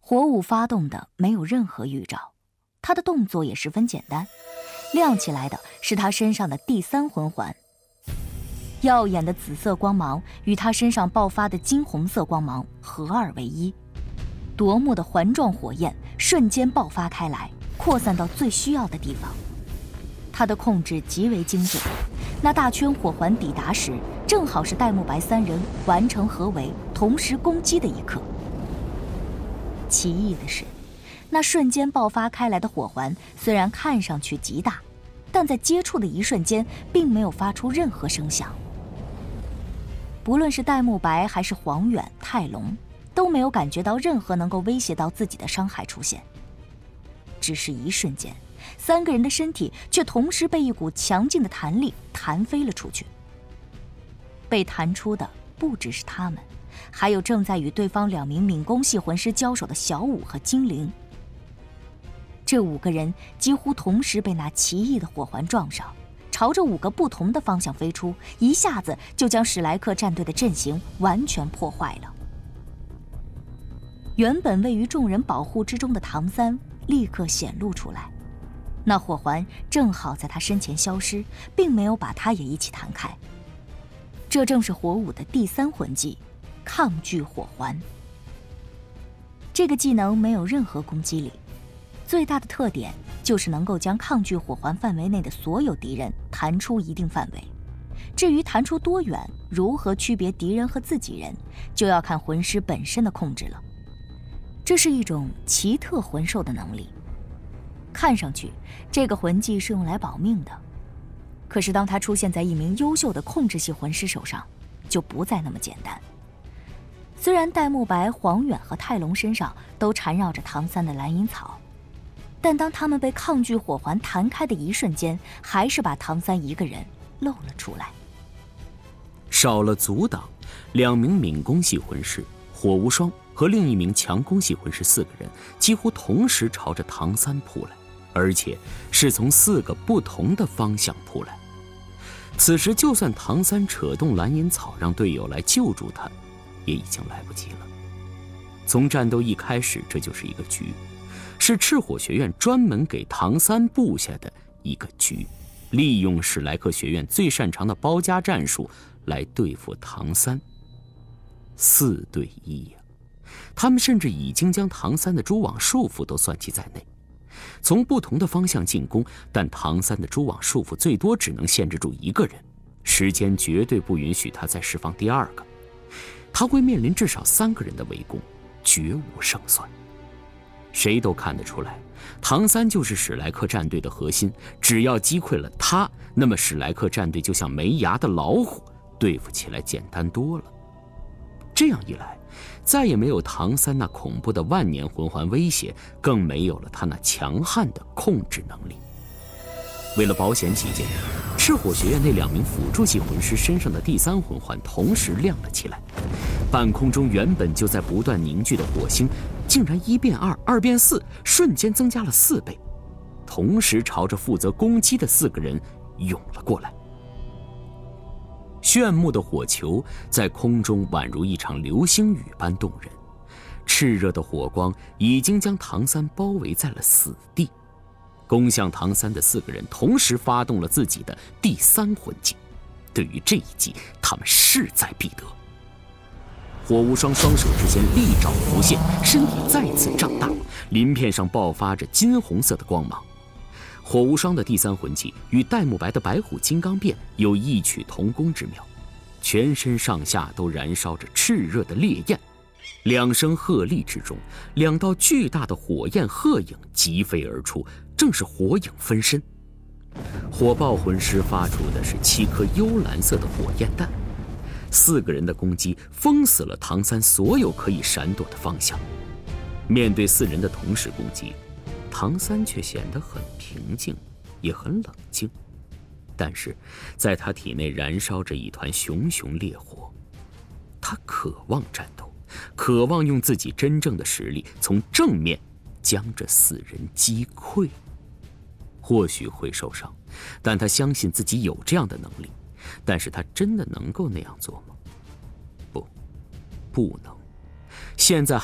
火舞发动的没有任何预兆，他的动作也十分简单，亮起来的是他身上的第三魂环。耀眼的紫色光芒与他身上爆发的金红色光芒合二为一，夺目的环状火焰瞬间爆发开来，扩散到最需要的地方。他的控制极为精准，那大圈火环抵达时，正好是戴沐白三人完成合围同时攻击的一刻。奇异的是，那瞬间爆发开来的火环虽然看上去极大，但在接触的一瞬间并没有发出任何声响。不论是戴沐白还是黄远、泰隆，都没有感觉到任何能够威胁到自己的伤害出现。只是一瞬间，三个人的身体却同时被一股强劲的弹力弹飞了出去。被弹出的不只是他们，还有正在与对方2名敏攻系魂师交手的小舞和精灵。这5个人几乎同时被那奇异的火环撞上，朝着5个不同的方向飞出，一下子就将史莱克战队的阵型完全破坏了。原本位于众人保护之中的唐三立刻显露出来，那火环正好在他身前消失，并没有把他也一起弹开。这正是火舞的第3魂技抗拒火环。这个技能没有任何攻击力，最大的特点就是能够将抗拒火环范围内的所有敌人弹出一定范围。至于弹出多远，如何区别敌人和自己人，就要看魂师本身的控制了。这是一种奇特魂兽的能力，看上去这个魂技是用来保命的，可是当它出现在一名优秀的控制系魂师手上，就不再那么简单。虽然戴沐白、黄远和泰隆身上都缠绕着唐三的蓝银草，但当他们被抗拒火环弹开的一瞬间，还是把唐三一个人露了出来。 少了阻挡，2名敏攻系魂师火无双和另一名强攻系魂师4个人几乎同时朝着唐三扑来，而且是从4个不同的方向扑来。此时就算唐三扯动蓝银草让队友来救助他，也已经来不及了。从战斗一开始，这就是一个局，是赤火学院专门给唐三布下的一个局，利用史莱克学院最擅长的包夹战术来对付唐三。4对1呀！他们甚至已经将唐三的蛛网束缚都算计在内。从不同的方向进攻，但唐三的蛛网束缚最多只能限制住1个人，时间绝对不允许他再释放第2个。他会面临至少3个人的围攻，绝无胜算。谁都看得出来，唐三就是史莱克战队的核心，只要击溃了他，那么史莱克战队就像没牙的老虎，对付起来简单多了。这样一来，再也没有唐三那恐怖的万年魂环威胁，更没有了他那强悍的控制能力。为了保险起见，赤火学院那2名辅助系魂师身上的第3魂环同时亮了起来，半空中原本就在不断凝聚的火星竟然1变2， 2变4，瞬间增加了4倍，同时朝着负责攻击的4个人涌了过来。炫目的火球在空中宛如一场流星雨般动人，炽热的火光已经将唐三包围在了死地。攻向唐三的4个人同时发动了自己的第3魂技，对于这一击，他们势在必得。火无双双手之间利爪浮现，身体再次胀大，鳞片上爆发着金红色的光芒。火无双的第3魂技与戴沐白的白虎金刚变有异曲同工之妙，全身上下都燃烧着炽热的烈焰。2声鹤唳之中，2道巨大的火焰鹤影疾飞而出，正是火影分身。火爆魂师发出的是7颗幽蓝色的火焰弹，4个人的攻击封死了唐三所有可以闪躲的方向。面对4人的同时攻击，唐三却显得很平静，也很冷静。但是在他体内燃烧着一团熊熊烈火，他渴望战斗，渴望用自己真正的实力从正面将这4人击溃。或许会受伤，但他相信自己有这样的能力。但是他真的能够那样做吗？不能。现在